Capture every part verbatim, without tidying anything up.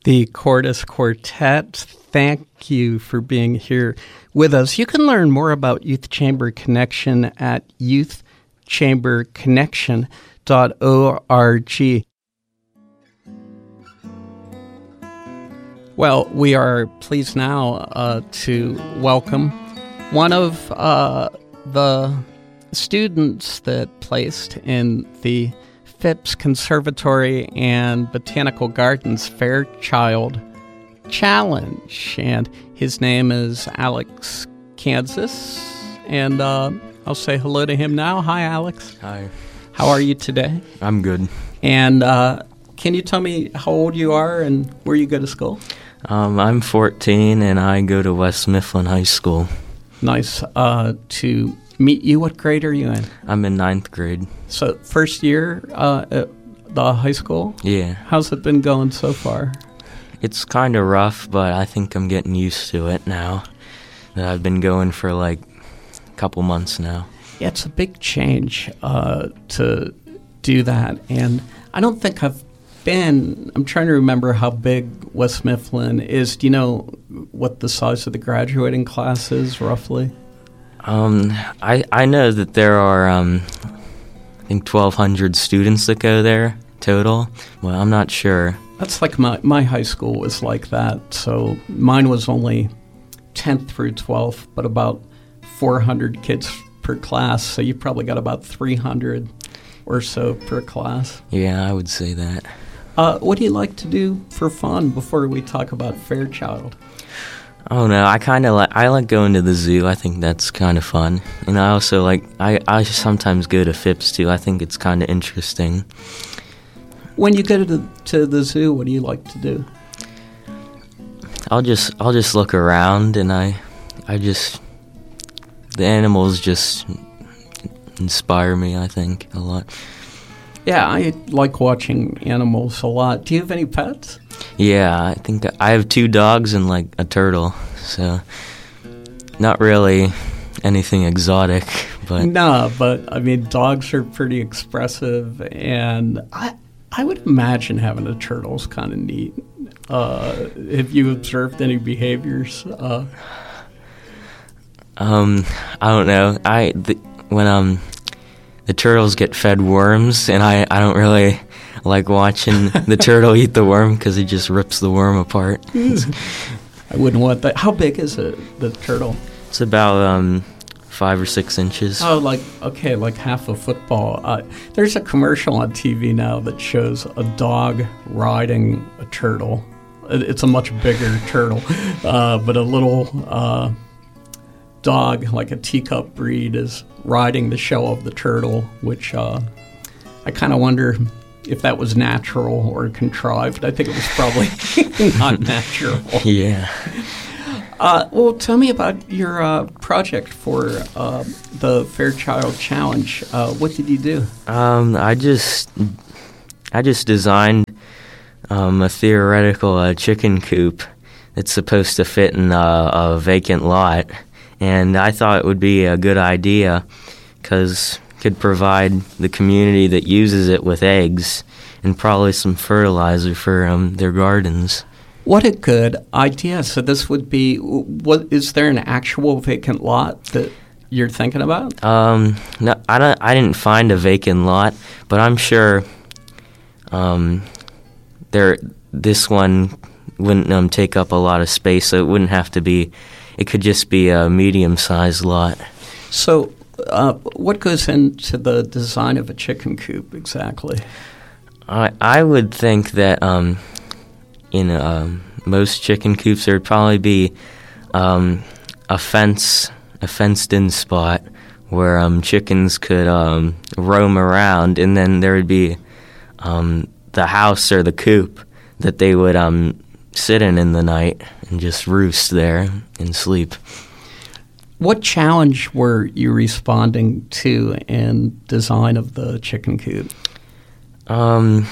the Cordis Quartet. Thank you for being here with us. You can learn more about Youth Chamber Connection at youth chamber connection dot org. Well, we are pleased now uh, to welcome one of uh, the students that placed in the Phipps Conservatory and Botanical Gardens Fairchild Challenge. And his name is Alex Kansas. And uh, I'll say hello to him now. Hi, Alex. Hi. How are you today? I'm good. And uh, can you tell me how old you are and where you go to school? Um, I'm fourteen, and I go to West Mifflin High School. Nice uh, to meet you. What grade are you in? I'm in ninth grade. So first year uh, at the high school? Yeah. How's it been going so far? It's kind of rough, but I think I'm getting used to it now that I've been going for like a couple months now. Yeah, it's a big change uh, to do that. And I don't think I've been, I'm trying to remember how big West Mifflin is. Do you know what the size of the graduating class is, roughly? Um, I, I know that there are, um, I think, twelve hundred students that go there total. Well, I'm not sure. That's like my, my high school was like that. So mine was only tenth through twelfth, but about four hundred kids per class. So you probably got about three hundred or so per class. Yeah, I would say that. Uh, what do you like to do for fun before we talk about Fairchild? Oh no, I kind of like I like going to the zoo. I think that's kind of fun, and I also like I I sometimes go to Phipps too. I think it's kind of interesting. When you go to the to the zoo, what do you like to do? I'll just I'll just look around, and I I just the animals just inspire me. I think a lot. Yeah, I like watching animals a lot. Do you have any pets? Yeah, I think I have two dogs and like a turtle, so not really anything exotic, but no, but I mean dogs are pretty expressive, and I I would imagine having a turtle is kind of neat. Uh, have you observed any behaviors? Uh, um, I don't know. I the, when um. The turtles get fed worms, and I, I don't really like watching the turtle eat the worm because he just rips the worm apart. I wouldn't want that. How big is it, the turtle? It's about um, five or six inches. Oh, like, okay, like half a football. Uh, there's a commercial on T V now that shows a dog riding a turtle. It's a much bigger turtle, uh, but a little uh, dog, like a teacup breed, is riding the shell of the turtle, which uh, I kind of wonder if that was natural or contrived. I think it was probably not natural. Yeah. Uh, well, tell me about your uh, project for uh, the Fairchild Challenge. Uh, what did you do? Um, I just, I just designed um, a theoretical uh, chicken coop that's supposed to fit in a, a vacant lot. And I thought it would be a good idea because it could provide the community that uses it with eggs and probably some fertilizer for um, their gardens. What a good idea. So this would be, what, is there an actual vacant lot that you're thinking about? Um, no, I, don't, I didn't find a vacant lot, but I'm sure um, there this one wouldn't um, take up a lot of space, so it wouldn't have to be. It could just be a medium-sized lot. So uh, what goes into the design of a chicken coop exactly? I I would think that um, in um, most chicken coops there would probably be um, a fence, a fenced-in spot where um, chickens could um, roam around, and then there would be um, the house or the coop that they would um, sit in in the night and just roost there and sleep. What challenge were you responding to in design of the chicken coop? Um,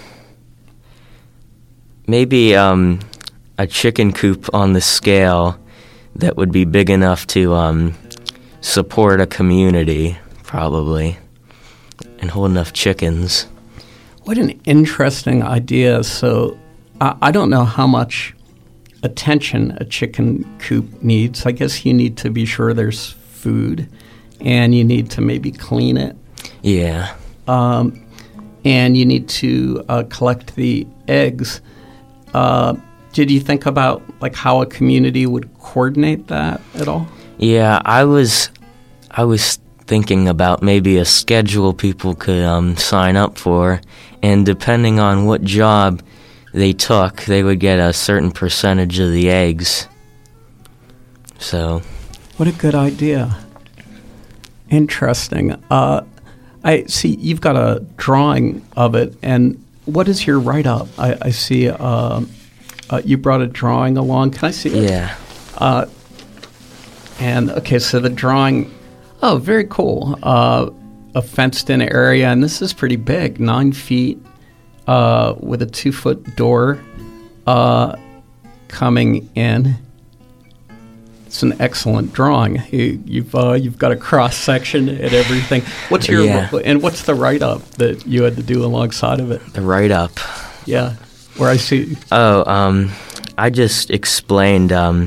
maybe um, a chicken coop on the scale that would be big enough to um, support a community, probably, and hold enough chickens. What an interesting idea. So I, I don't know how much attention a chicken coop needs. I guess you need to be sure there's food, and you need to maybe clean it. Yeah. Um, and you need to uh, collect the eggs. Uh, did you think about like how a community would coordinate that at all? Yeah, I was, I was thinking about maybe a schedule people could um, sign up for, and depending on what job they took, they would get a certain percentage of the eggs. So, what a good idea! Interesting. Uh, I see you've got a drawing of it, and what is your write-up? I, I see uh, uh, you brought a drawing along. Can I see it? Yeah. Uh, and okay, so the drawing. Oh, very cool. Uh, a fenced-in area, and this is pretty big, nine feet, uh, with a two-foot door uh, coming in. It's an excellent drawing. You, you've uh, you've got a cross section and everything. What's your Yeah. and what's the write up that you had to do alongside of it? The write-up. Yeah, where I see. Oh, um, I just explained, um,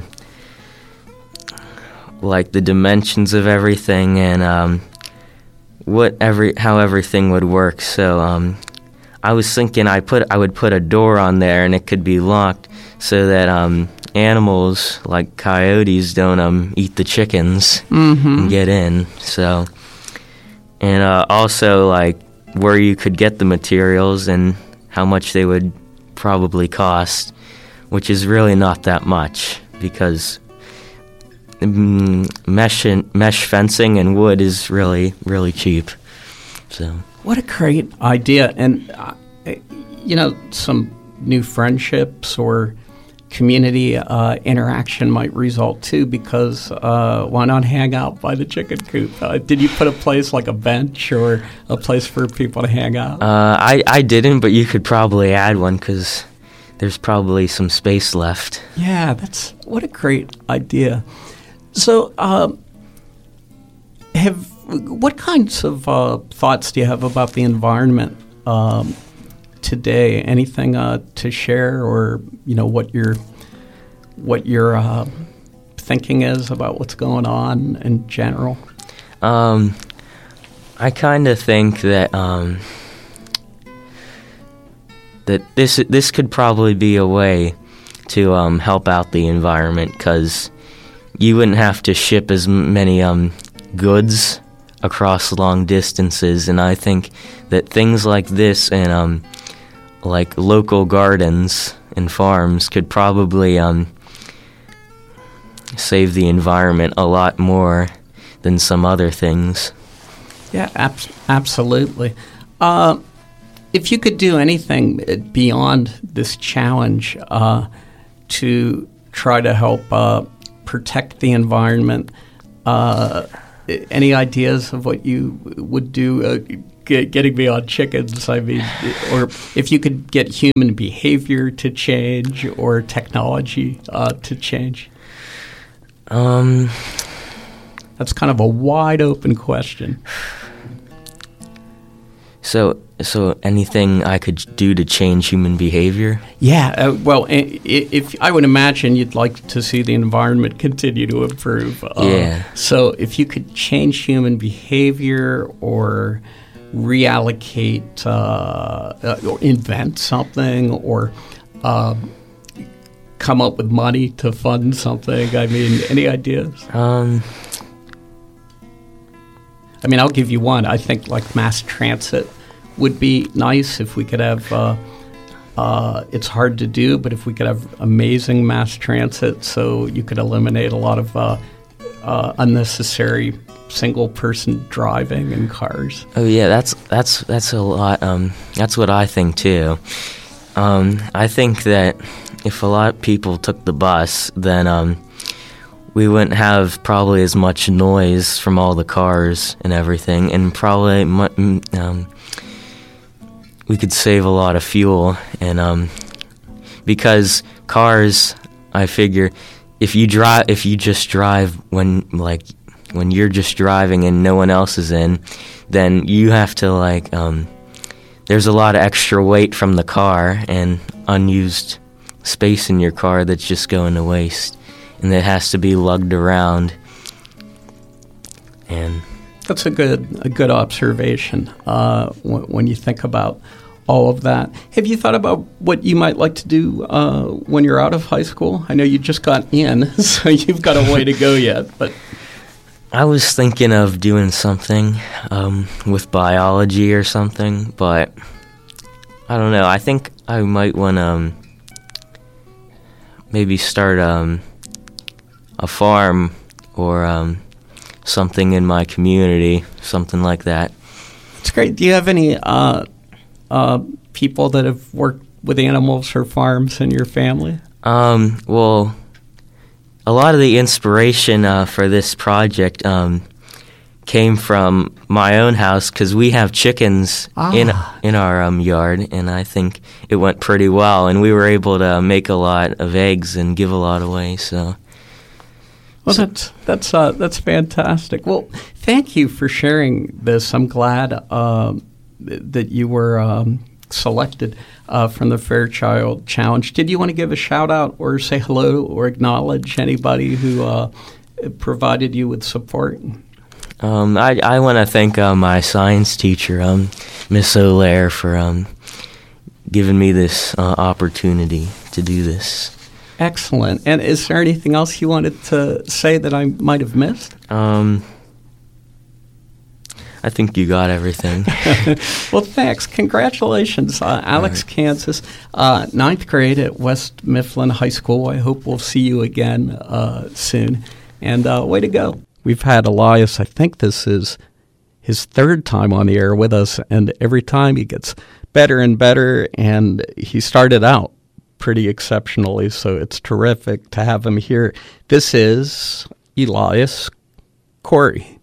like the dimensions of everything and um, what every how everything would work. So, um, I was thinking I put I would put a door on there and it could be locked so that um. animals like coyotes don't um eat the chickens Mm-hmm. and get in. So, and uh, also like where you could get the materials and how much they would probably cost, which is really not that much because mm, mesh and, mesh fencing and wood is really really cheap. So, What a great idea, and uh, you know, some new friendships or community uh, interaction might result too, because uh, why not hang out by the chicken coop? Uh, did you put a place like a bench or a place for people to hang out? uh, I I didn't, but you could probably add one because there's probably some space left. Yeah, that's what a great idea. So, um, have what kinds of uh, thoughts do you have about the environment um, today? Anything uh, to share, or you know what your what your uh, thinking is about what's going on in general? Um, I kind of think that um, that this this could probably be a way to um, help out the environment because you wouldn't have to ship as many um, goods across long distances, and I think that things like this and um, like local gardens and farms could probably um, save the environment a lot more than some other things. Yeah, ab- absolutely. Uh, if you could do anything beyond this challenge uh, to try to help uh, protect the environment, uh, any ideas of what you would do? Uh, get, getting beyond chickens, I mean, or if you could get human behavior to change or technology uh, to change? Um, That's kind of a wide open question. So, so anything I could do to change human behavior? Yeah, uh, well, i- i- if I would imagine you'd like to see the environment continue to improve. Uh, Yeah. So if you could change human behavior or reallocate uh, uh, or invent something or uh, come up with money to fund something, I mean, any ideas? Um, I mean, I'll give you one. I think like mass transit would be nice if we could have, uh, uh, it's hard to do, but if we could have amazing mass transit so you could eliminate a lot of uh, uh, unnecessary single-person driving in cars. oh yeah, that's that's that's a lot. Um, that's what I think too. Um, I think that if a lot of people took the bus, then um, we wouldn't have probably as much noise from all the cars and everything, and probably mu- um, we could save a lot of fuel. And um, because cars, I figure, if you drive, if you just drive when like when you're just driving and no one else is in, then you have to like um, there's a lot of extra weight from the car and unused space in your car that's just going to waste, and that has to be lugged around. And that's a good a good observation uh, w- when you think about all of that. Have you thought about what you might like to do uh, when you're out of high school? I know you just got in, so you've got a way to go yet. But I was thinking of doing something um, with biology or something, but I don't know. I think I might want to um, maybe start um, a farm or um, something in my community, something like that. It's great. Do you have any uh, uh, people that have worked with animals or farms in your family? Um, well, a lot of the inspiration uh, for this project um, came from my own house because we have chickens ah. in in our um, yard, and I think it went pretty well, and we were able to make a lot of eggs and give a lot away. So, well, that's that's uh, that's fantastic. Well, thank you for sharing this. I'm glad uh, that you were um, selected uh, from the Fairchild Challenge. Did you want to give a shout out or say hello or acknowledge anybody who uh, provided you with support? Um, I, I want to thank uh, my science teacher, um, Miss O'Lair, for um, giving me this uh, opportunity to do this. Excellent. And is there anything else you wanted to say that I might have missed? Um, I think you got everything. Well, thanks. Congratulations, uh, Alex right. Kansas, uh, ninth grade at West Mifflin High School. I hope we'll see you again uh, soon. And uh, way to go. We've had Elias, I think this is his third time on the air with us, and every time he gets better and better, and he started out pretty exceptionally, so it's terrific to have him here. This is Elias Corey.